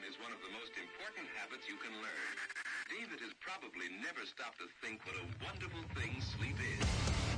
is one of the most important habits you can learn. David has probably never stopped to think what a wonderful thing sleep is.